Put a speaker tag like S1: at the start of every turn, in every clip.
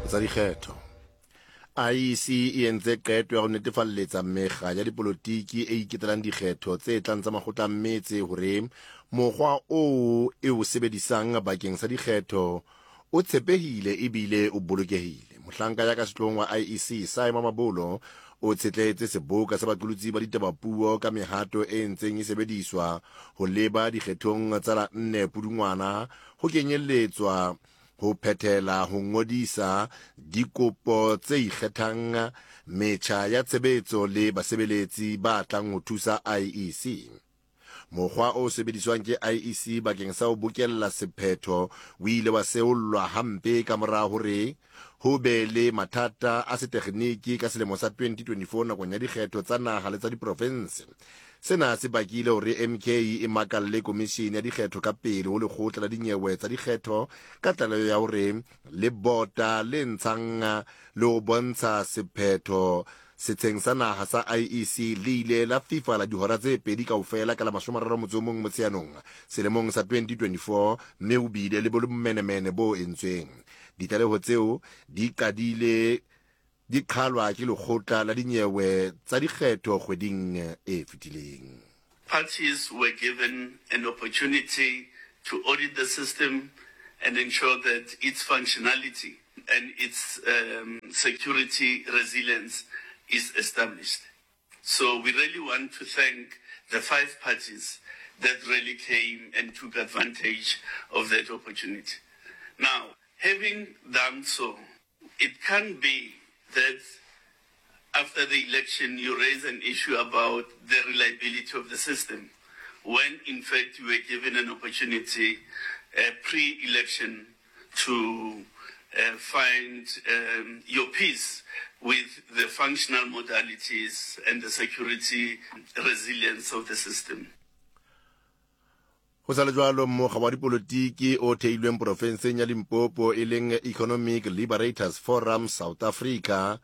S1: tsa dikgetho. IEC e entse qeto ya go netefalletsa mekga ya dipolotiki e iketelang dikgetho tse tlang tsa makgotla mmetse hore mokgwa o e o sebedisang bakeng sa dikgetho o tshepehile ebile o bolokehile. Mohlanka ya ka sehloohong wa IEC Simon Mabolo o tshetletse seboka sa baqolotsi ba ditabapuo ka mehato e ntseng e sebediswa ho leba dikgethong tsa la 4 Pudungwana ho kenyelletswa ho phethela ho ngodisa dikopo tse ikgethang, metjha ya tshebetso le basebeletsi ba tlang ho thusa IEC. Mokgwa o sebediswang ke IEC bakeng sa ho bokella sephetho o ile wa seollwa hampe ka mora hore ho be le mathata a setekgeniki ka selemo sa 2024 nakong ya dikgetho tsa naha le tsa diprovense. Sena se bakile hore MK e makalle komishini ya dikgetho ka pele ho lekgotla la dinyewe tsa dikgetho ka tlaleho ya hore le bota le ntshang le ho bontsha sephetho setsheng sa naha sa IEC le ile la FIFA la dihora tse pedi kaofela ka la 31 Motsheanong selemong sa 2024 mme o bile le bolmenemene bo entsweng. Ditlaleho tseo di qadile di qhalwa ke lekgotla la dinyewe tsa dikgetho kgweding e fetileng.
S2: Parties were given an opportunity to audit the system and ensure that its functionality and its security resilience is established. So we really want to thank the 5 parties that really came and took advantage of that opportunity. Now, having done so, it can be that after the election you raise an issue about the reliability of the system, when in fact you were given an opportunity pre-election to find your peace with the functional modalities and the security resilience of the system.
S1: Ho sa le jwalo mokga wa dipolotiki o theilweng profenseng ya Limpopo e leng Economic Liberators Forum South Africa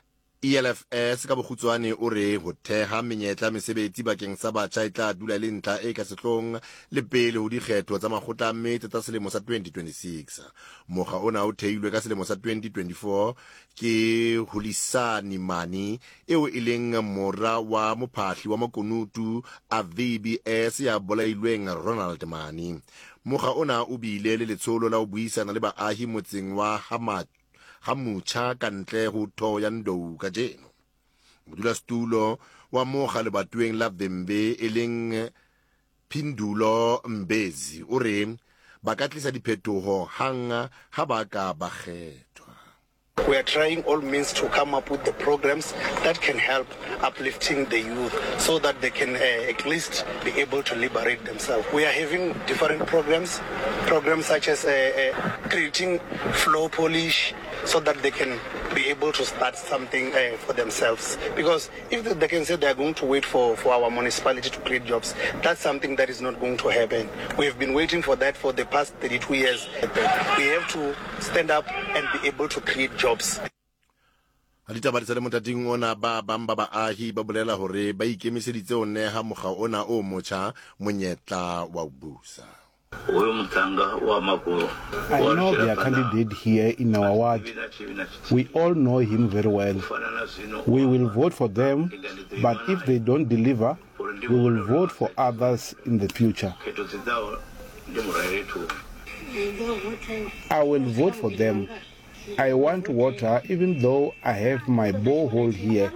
S1: ELFS ka bokgutswane o re ho theha menyetla mesebetsi bakeng sa batjha e tla dula le ntla e ka sehlong le pele ho dikgetho tsa makgotla a mmetse tsa selemo sa 2026. Mokga ona o theilwe ka selemo sa 2024 ke Hulisani Mani eo e leng mora wa mophahli wa makonutu a VBS ya bolailweng Ronald Mani. Mokga ona o bile le letsholo la ho buisana le baahi motseng wa Hamutcha kantle ho tho ya Ndou ka jeno. Modulasetulo wa mokga lebatoweng la Vembe e leng Phindulo Mbezi o re ba ka tlisa diphetoho hang ha ba ka ba kgethwa.
S3: We are trying all means to come up with the programs that can help uplifting the youth so that they can at least be able to liberate themselves. We are having different programs such as creating floor polish so that they can be able to start something for themselves. Because if they can say they are going to wait for our municipality to create jobs, that's something that is not going to happen. We have been waiting for that for the past 32 years. We have to stand up and be able to create jobs.
S1: Ditaba tsa le motating ona ba bamba baahi ba bolela hore ba ikemiseditse ho neha mokga ona o motjha monyetla wa busa.
S4: I know their candidate here in our ward. We all know him very well. We will vote for them, but if they don't deliver, we will vote for others in the future. I will vote for them. I want water even though I have my borehole here.